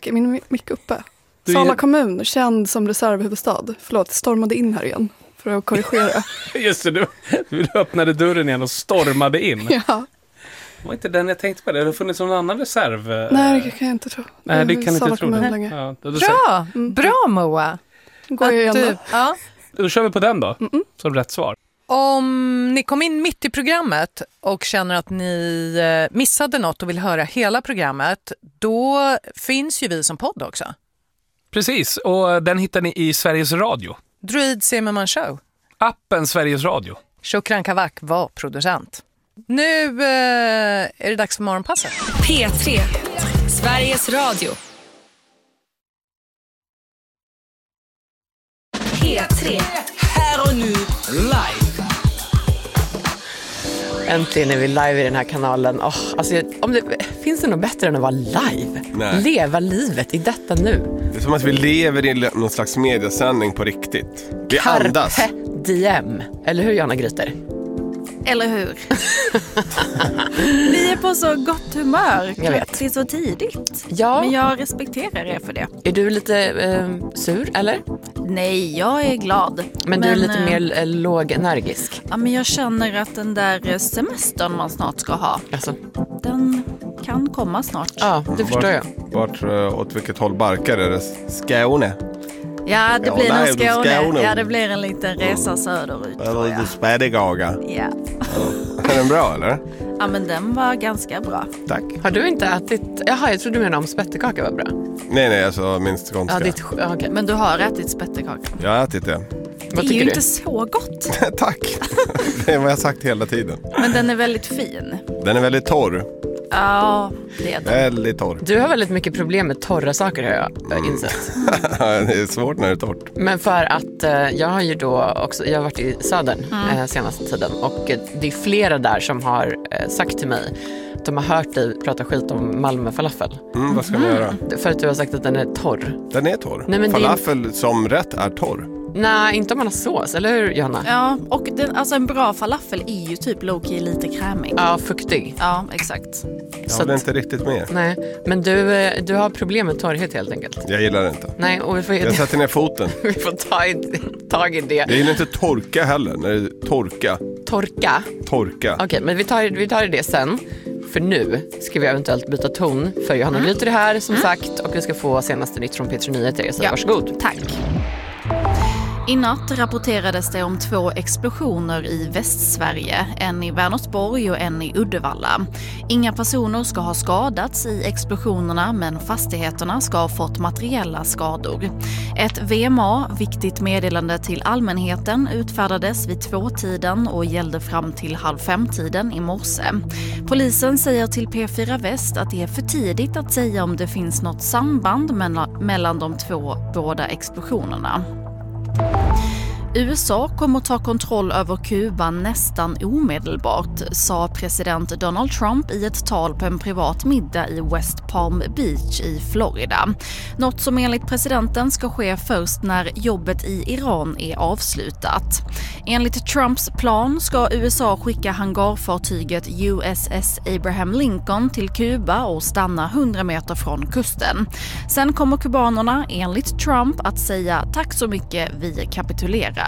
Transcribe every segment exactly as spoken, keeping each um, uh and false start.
Tack, är min mick uppe? Du Sala är... kommun, känd som reservhuvudstad. Förlåt, stormade in här igen för att korrigera. Just det, du, du öppnade dörren igen och stormade in. Ja. Det var inte den jag tänkte på. Det har funnits någon annan reserv. Nej, det kan jag inte tro. Nej, det kan jag inte tro. Det. Ja, då, då bra, mm. bra Moa. Går jag igen du, ja. Då kör vi på den då, Mm-mm. som rätt svar. Om ni kom in mitt i programmet och känner att ni missade något och vill höra hela programmet, då finns ju vi som podd också. Precis, och den hittar ni i Sveriges Radio. Druid Zimmerman Show. Appen Sveriges Radio. Shukran Kavak var producent. Nu eh, är det dags för morgonpasset. P tre, Sveriges Radio. P tre. Här och nu, live. Äntligen är vi live i den här kanalen. Oh, alltså, om det, finns det något bättre än att vara live? Nej. Leva livet i detta nu. Det är som att vi lever i någon slags mediesändning på riktigt. Vi andas. Carpe diem. Eller hur, Johanna Gryter? Eller hur? Ni är på så gott humör. Jag vet. Det är så tidigt. Ja. Men jag respekterar er för det. Är du lite eh, sur, eller? Nej, jag är glad. Men, men du är lite eh, mer eh, lågenergisk. Ja, men jag känner att den där semestern man snart ska ha, Alltså. den kan komma snart. Ja, det förstår jag. Vart, vart, åt vilket håll barkar är det? Skåne? Ja, det Ja, blir nog nej, Skåne. Skåne. Ja, det blir en liten resa söderut. Eller lite spädegaga. Ja. Är den bra, eller? Ja, men den var ganska bra. Tack. Har du inte ätit... Jaha, jag trodde du menade om spettekaka var bra. Nej, nej, alltså minst skånska. Ja, ditt... ja, okay. Men du har ätit spettekaka. Jag har ätit det. Det Vad är tycker ju du? inte så gott. Tack. Det är vad jag har sagt hela tiden. Men den är väldigt fin. Den är väldigt torr. Ja, det är den. Väldigt torr. Du har väldigt mycket problem med torra saker, har jag mm. insett. Det är svårt när det är torrt. Men för att eh, jag har ju då också, jag har varit i södern Mm. eh, senaste tiden. Och eh, det är flera där som har eh, sagt till mig att de har hört dig prata skit om Malmö falafel. Mm, vad ska man göra? För att du har sagt att den är torr. Den är torr. Nej, men det är- Falafel som rätt är torr. Nej, inte om man har sås, eller hur, Johanna? Ja, och den, alltså en bra falafel är ju typ low-key lite krämig. Ja, fuktig. Ja, exakt. Jag Så håller att- inte riktigt med. Nej, men du, eh, du har problem med torrhet helt enkelt. Jag gillar det inte. Nej, och vi får, Jag sätter ner foten. vi får ta i, tag i det. Jag gillar inte torka heller. När det är torka. Torka. Torka. Okej, men vi tar, vi tar det sen. För nu ska vi eventuellt byta ton. För Johanna Mm. Gryter är här, som sagt. Och vi ska få senaste nytt från P tre Nyheter. Så Ja. varsågod. Tack. I natt rapporterades det om två explosioner i Västsverige, en i Vänersborg och en i Uddevalla. Inga personer ska ha skadats i explosionerna, men fastigheterna ska ha fått materiella skador. Ett V M A, viktigt meddelande till allmänheten, utfärdades vid tvåtiden och gällde fram till halv femtiden i morse. Polisen säger till P fyra Väst att det är för tidigt att säga om det finns något samband mellan de två båda explosionerna. U S A kommer ta kontroll över Kuba nästan omedelbart, sa president Donald Trump i ett tal på en privat middag i West Palm Beach i Florida. Något som enligt presidenten ska ske först när jobbet i Iran är avslutat. Enligt Trumps plan ska U S A skicka hangarfartyget U S S Abraham Lincoln till Kuba och stanna hundra meter från kusten. Sen kommer kubanerna enligt Trump att säga tack så mycket, vi kapitulerar.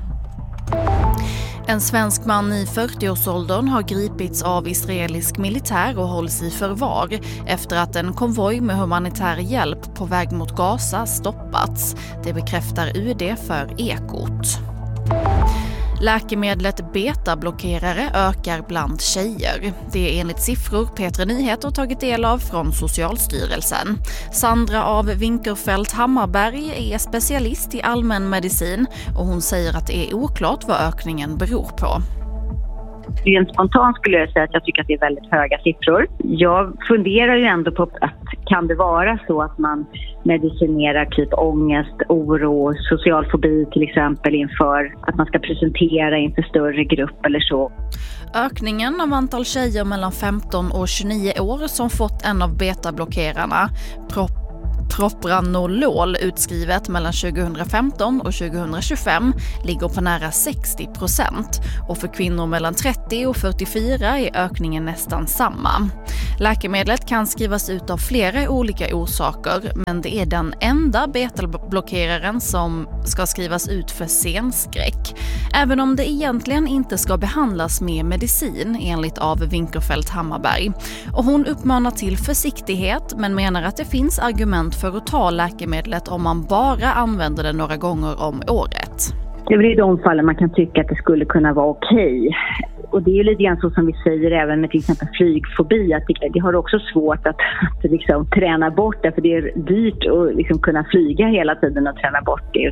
En svensk man i fyrtioårsåldern har gripits av israelisk militär och hålls i förvar efter att en konvoj med humanitär hjälp på väg mot Gaza stoppats. Det bekräftar U D för Ekot. Läkemedlet betablockerare ökar bland tjejer. Det är enligt siffror P tre Nyheter tagit del av från Socialstyrelsen. Sandra av Winkerfält Hammarberg är specialist i allmän medicin och hon säger att det är oklart vad ökningen beror på. Rent spontant skulle jag säga att jag tycker att det är väldigt höga siffror. Jag funderar ju ändå på att kan det vara så att man medicinerar typ ångest, oro, social fobi till exempel inför att man ska presentera inför större grupp eller så. Ökningen av antal tjejer mellan femton och tjugonio år som fått en av betablockerarna, Prop- Propranolol utskrivet mellan tjugohundrafemton och tjugohundratjugofem ligger på nära sextio procent och för kvinnor mellan trettio och fyrtiofyra är ökningen nästan samma. Läkemedlet kan skrivas ut av flera olika orsaker, men det är den enda betablockeraren som ska skrivas ut för senskräck. Även om det egentligen inte ska behandlas med medicin enligt av Winkerfeldt Hammarberg. Och hon uppmanar till försiktighet men menar att det finns argument för att ta läkemedlet om man bara använder det några gånger om året. Det är väl i de fallen man kan tycka att det skulle kunna vara okej. Och det är lite grann så som vi säger även med till exempel flygfobi, att det, det har också svårt att, att liksom träna bort det, för det är dyrt att liksom kunna flyga hela tiden och träna bort det.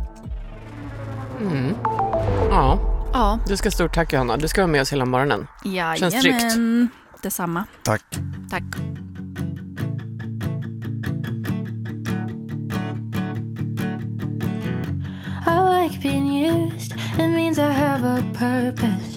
Mm. Ja. Ja. Du ska stort tack, Johanna. Du ska vara med oss hela morgonen. Jajamän. Känns tryggt. Detsamma. Tack. Tack. I like being used. It means I have a purpose.